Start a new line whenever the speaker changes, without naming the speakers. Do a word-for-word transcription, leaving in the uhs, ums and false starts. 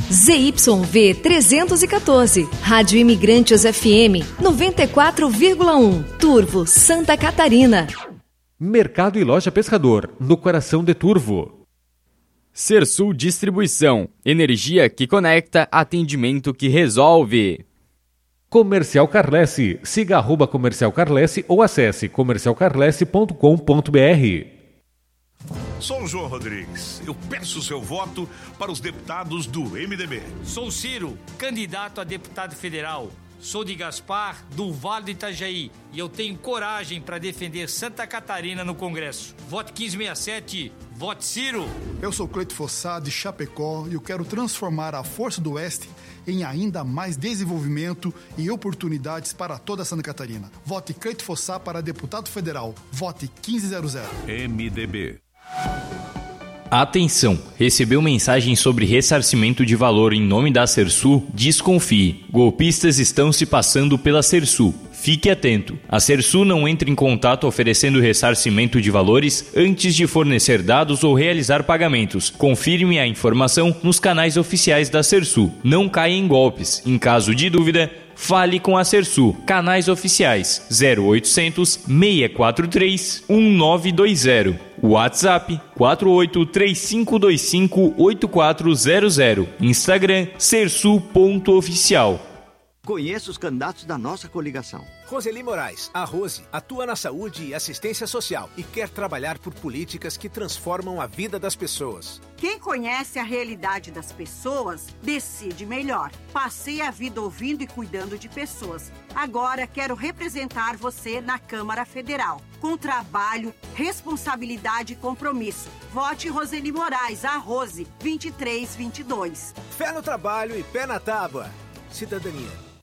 Z Y V trezentos e quatorze, Rádio Imigrantes F M noventa e quatro vírgula um, Turvo, Santa Catarina.
Mercado e Loja Pescador, no coração de Turvo.
Sersul Distribuição, energia que conecta, atendimento que resolve.
Comercial Carlesse, siga arroba Comercial Carlesse ou acesse comercial carlesse ponto com ponto b r.
Sou o João Rodrigues. Eu peço seu voto para os deputados do M D B.
Sou Ciro, candidato a deputado federal. Sou de Gaspar, do Vale do Itajaí, e eu tenho coragem para defender Santa Catarina no Congresso. Vote quinze sessenta e sete, vote Ciro.
Eu sou Cleito Fossá, de Chapecó, e eu quero transformar a Força do Oeste em ainda mais desenvolvimento e oportunidades para toda Santa Catarina. Vote Cleito Fossá para deputado federal. Vote quinze zero zero.
M D B.
Atenção! Recebeu mensagem sobre ressarcimento de valor em nome da Sersul? Desconfie. Golpistas estão se passando pela Sersul. Fique atento. A Sersul não entra em contato oferecendo ressarcimento de valores antes de fornecer dados ou realizar pagamentos. Confirme a informação nos canais oficiais da Sersul. Não caia em golpes. Em caso de dúvida, fale com a Sersul. Canais oficiais zero oitocentos, seis quatro três, um nove dois zero. WhatsApp quatro oito três cinco dois cinco oito quatro zero zero. Instagram sersul ponto oficial.
Conheça os candidatos da nossa coligação.
Roseli Moraes, a Rose, atua na saúde e assistência social e quer trabalhar por políticas que transformam a vida das pessoas.
Quem conhece a realidade das pessoas, decide melhor. Passei a vida ouvindo e cuidando de pessoas. Agora quero representar você na Câmara Federal. Com trabalho, responsabilidade e compromisso. Vote Roseli Moraes, a Rose, vinte e três vinte e dois.
Fé no trabalho e pé na tábua. Cidadania.